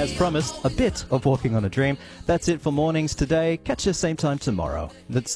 as promised, a bit of Walking on a Dream. That's it for mornings today. Catch us same time tomorrow.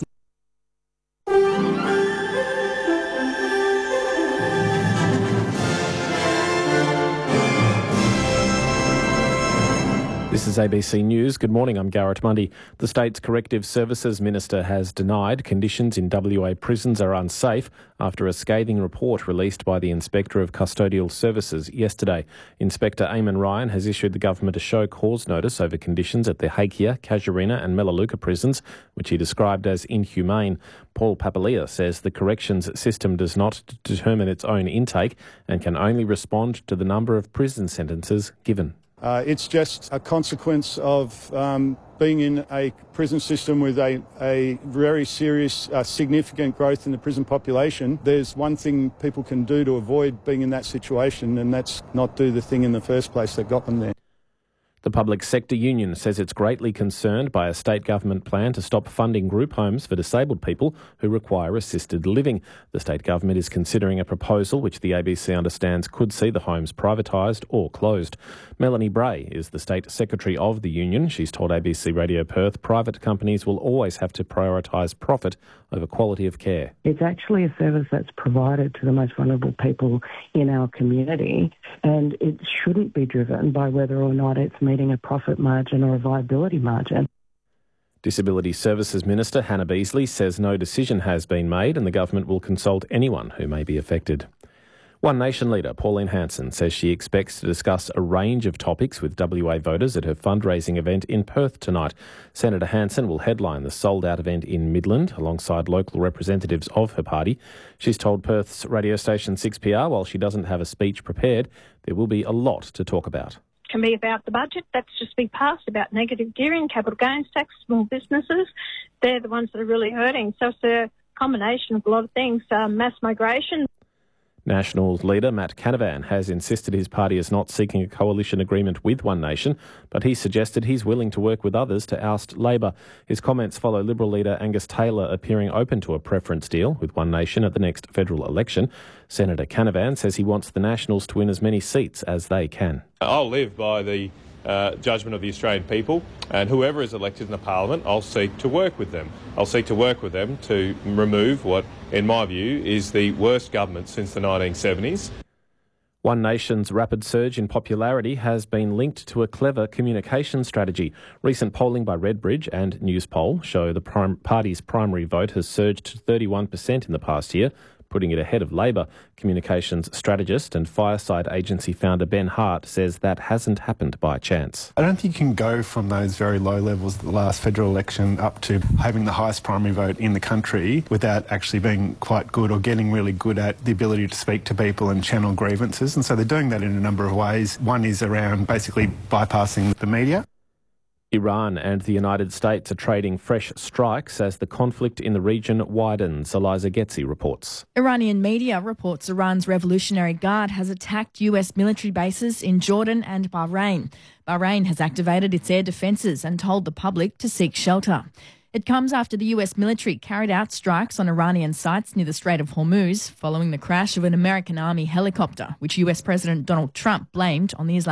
This is ABC News. Good morning, I'm Garrett Mundy. The state's Corrective Services Minister has denied conditions in WA prisons are unsafe after a scathing report released by the Inspector of Custodial Services yesterday. Inspector Eamon Ryan has issued the government a show cause notice over conditions at the Hakea, Casuarina and Melaleuca prisons, which he described as inhumane. Paul Papalia says the corrections system does not determine its own intake and can only respond to the number of prison sentences given. It's just a consequence of being in a prison system with a very serious, significant growth in the prison population. There's one thing people can do to avoid being in that situation, and that's not do the thing in the first place that got them there. The Public Sector Union says it's greatly concerned by a state government plan to stop funding group homes for disabled people who require assisted living. The state government is considering a proposal which the ABC understands could see the homes privatised or closed. Melanie Bray is the State Secretary of the union. She's told ABC Radio Perth private companies will always have to prioritise profit over quality of care. It's actually a service that's provided to the most vulnerable people in our community, and it shouldn't be driven by whether or not it's meeting a profit margin or a viability margin. Disability Services Minister Hannah Beasley says no decision has been made and the government will consult anyone who may be affected. One Nation leader Pauline Hanson says she expects to discuss a range of topics with WA voters at her fundraising event in Perth tonight. Senator Hanson will headline the sold-out event in Midland alongside local representatives of her party. She's told Perth's radio station 6PR while she doesn't have a speech prepared, there will be a lot to talk about. Can be about the budget, that's just been passed, about negative gearing, capital gains tax, small businesses. They're the ones that are really hurting. So it's a combination of a lot of things, mass migration. Nationals leader Matt Canavan has insisted his party is not seeking a coalition agreement with One Nation, but he suggested he's willing to work with others to oust Labor. His comments follow Liberal leader Angus Taylor appearing open to a preference deal with One Nation at the next federal election. Senator Canavan says he wants the Nationals to win as many seats as they can. I'll live by the judgment of the Australian people, and whoever is elected in the parliament, I'll seek to work with them. I'll seek to work with them to remove what, in my view, is the worst government since the 1970s. One Nation's rapid surge in popularity has been linked to a clever communication strategy. Recent polling by Redbridge and Newspoll show the party's primary vote has surged to 31% in the past year, putting it ahead of Labor. Communications strategist and Fireside Agency founder Ben Hart says that hasn't happened by chance. I don't think you can go from those very low levels of the last federal election up to having the highest primary vote in the country without actually being quite good or getting really good at the ability to speak to people and channel grievances. And so they're doing that in a number of ways. One is around basically bypassing the media. Iran and the United States are trading fresh strikes as the conflict in the region widens. Eliza Getzi reports. Iranian media reports Iran's Revolutionary Guard has attacked US military bases in Jordan and Bahrain. Bahrain has activated its air defences and told the public to seek shelter. It comes after the US military carried out strikes on Iranian sites near the Strait of Hormuz following the crash of an American Army helicopter, which US President Donald Trump blamed on the Islamic